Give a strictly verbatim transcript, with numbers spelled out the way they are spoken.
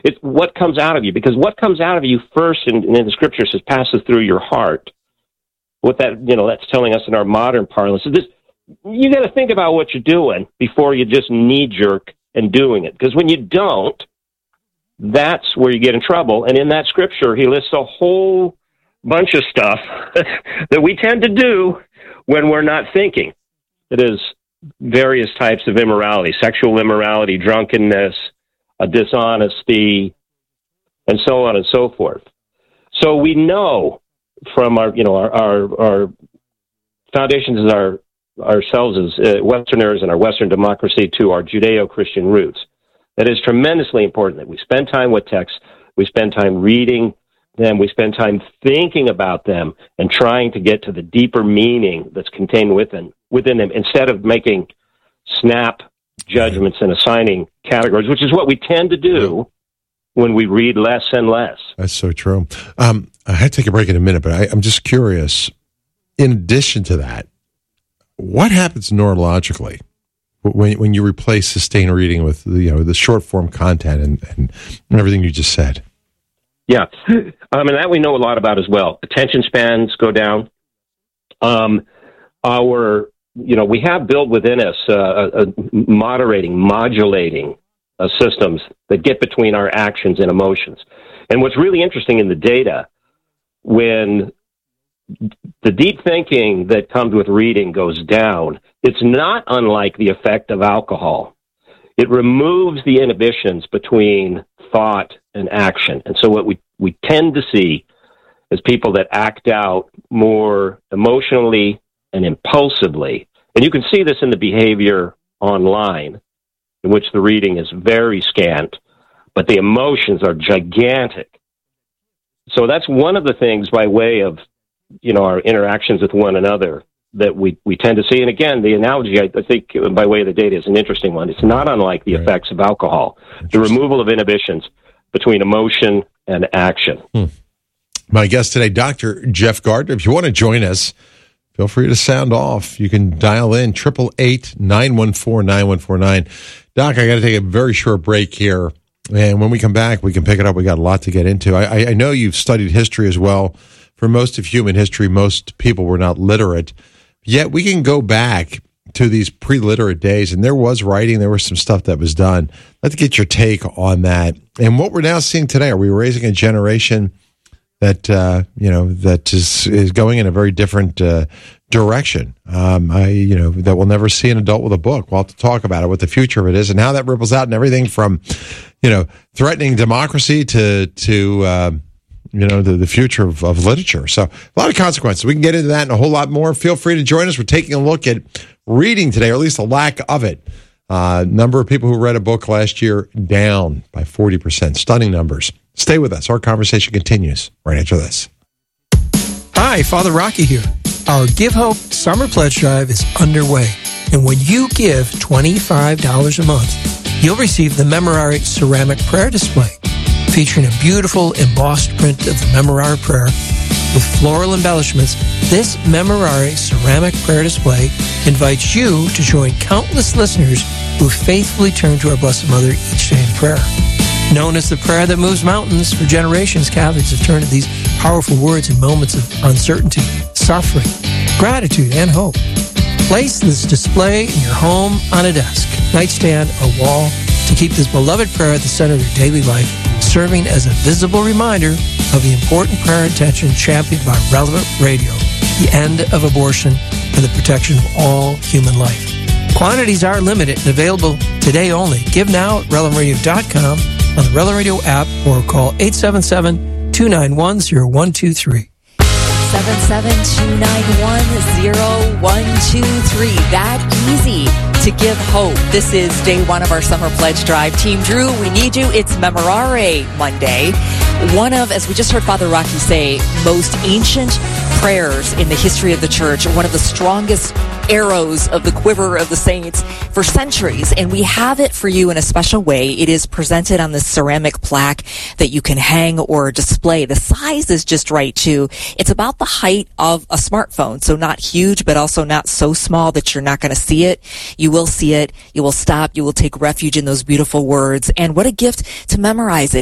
It's what comes out of you, because what comes out of you first in, in the Scripture says passes through your heart. What that, you know, that's telling us in our modern parlance. So this, you got to think about what you're doing before you just knee-jerk and doing it. Because when you don't, that's where you get in trouble. And in that Scripture, he lists a whole bunch of stuff that we tend to do when we're not thinking. It is various types of immorality, sexual immorality, drunkenness, a dishonesty, and so on and so forth. So we know from our, you know, our our, our foundations as our ourselves as uh, Westerners and our Western democracy to our Judeo-Christian roots, that is tremendously important that we spend time with texts, we spend time reading them, we spend time thinking about them and trying to get to the deeper meaning that's contained within within them, instead of making snap judgments and assigning categories, which is what we tend to do when we read less and less. That's so true. Um, I had to take a break in a minute, but I, I'm just curious, in addition to that, what happens neurologically when when you replace sustained reading with, you know, the short form content and, and, and everything you just said? Yeah, um, and that we know a lot about as well. Attention spans go down. Um, our, you know, we have built within us uh, a, a moderating, modulating uh, systems that get between our actions and emotions. And what's really interesting in the data, when the deep thinking that comes with reading goes down, it's not unlike the effect of alcohol. It removes the inhibitions between thought and action. And so what we, we tend to see is people that act out more emotionally and impulsively. And you can see this in the behavior online, in which the reading is very scant, but the emotions are gigantic. So that's one of the things, by way of, you know, our interactions with one another, that we, we tend to see. And again, the analogy, I, I think, by way of the data, is an interesting one. It's not unlike the right. effects of alcohol, the removal of inhibitions between emotion and action. Hmm. My guest today, Doctor Jeff Gardner. If you want to join us, feel free to sound off. You can dial in triple eight nine one four nine one four nine. Doc, I got to take a very short break here, and when we come back, we can pick it up. We got a lot to get into. I, I know you've studied history as well. For most of human history, most people were not literate. Yet we can go back to these pre-literate days, and there was writing, there was some stuff that was done. Let's get your take on that. And what we're now seeing today, are we raising a generation that uh, you know that is is going in a very different uh, direction? Um, I you know that will never see an adult with a book. We'll have to talk about it, what the future of it is, and how that ripples out, and everything from you know threatening democracy to to uh, you know, the, the future of, of literature. So a lot of consequences. We can get into that and a whole lot more. Feel free to join us. We're taking a look at reading today, or at least a lack of it. Uh, number of people who read a book last year down by forty percent. Stunning numbers. Stay with us. Our conversation continues right after this. Hi, Father Rocky here. Our Give Hope Summer Pledge Drive is underway. And when you give twenty-five dollars a month, you'll receive the Memorare ceramic prayer display, featuring a beautiful embossed print of the Memorare prayer with floral embellishments. This Memorare ceramic prayer display invites you to join countless listeners who faithfully turn to our Blessed Mother each day in prayer. Known as the prayer that moves mountains, for generations Catholics have turned to these powerful words in moments of uncertainty, suffering, gratitude, and hope. Place this display in your home, on a desk, nightstand, or wall to keep this beloved prayer at the center of your daily life, serving as a visible reminder of the important prayer intention championed by Relevant Radio, the end of abortion and the protection of all human life. Quantities are limited and available today only. Give now at relevant radio dot com, on the Relevant Radio app, or call eight seven seven, two nine one, zero one two three. seven seven two nine one, zero one two three. That easy to give hope. This is day one of our summer pledge drive. Team Drew, we need you. It's Memorare Monday. One of, as we just heard Father Rocky say, most ancient prayers in the history of the church, one of the strongest arrows of the quiver of the saints for centuries, and we have it for you in a special way. It is presented on this ceramic plaque that you can hang or display. The size is just right too. It's about the height of a smartphone, so not huge, but also not so small that you're not going to see it. You will see it. You will stop. You will take refuge in those beautiful words. And what a gift to memorize it.